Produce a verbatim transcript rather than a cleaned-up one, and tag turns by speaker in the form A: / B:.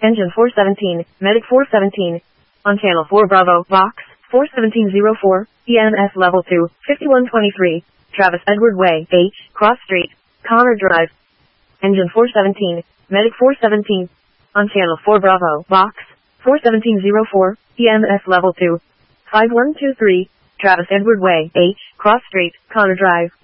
A: Engine four seventeen, Medic four seventeen. On Channel four Bravo, Box, four seventeen oh four, E M S Level two, fifty-one twenty-three, Travis Edward Way, H, Cross Street, Connor Drive. Engine four seventeen, Medic four seventeen. On Channel four Bravo, Box, four seventeen oh four, E M S Level two, five one two three, Travis Edward Way, H, Cross Street, Connor Drive.